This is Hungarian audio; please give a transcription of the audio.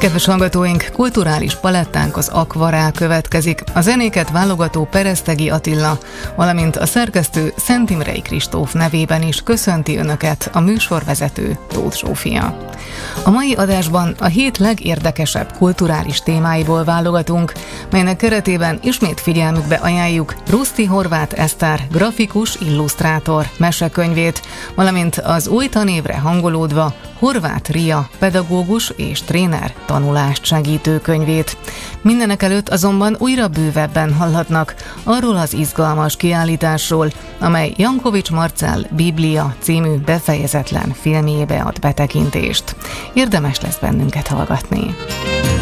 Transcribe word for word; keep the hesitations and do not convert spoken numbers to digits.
Kedves hallgatóink, kulturális palettánk az Akvarel következik. A zenéket válogató Peresztegi Attila, valamint a szerkesztő Szent Imrei Kristóf nevében is köszönti Önöket a műsorvezető Tóth Zsófia. A mai adásban a hét legérdekesebb kulturális témáiból válogatunk, melynek keretében ismét figyelmükbe ajánljuk Ruszti Horváth Eszter grafikus illusztrátor mesekönyvét, valamint az új tanévre hangolódva Horváth Ria pedagógus és tréner tanulást segítő könyvét. Mindenekelőtt azonban újra bővebben hallhatnak arról az izgalmas kiállításról, amely Jankovics Marcell Biblia című befejezetlen filmjébe ad betekintést. Érdemes lesz bennünket hallgatni.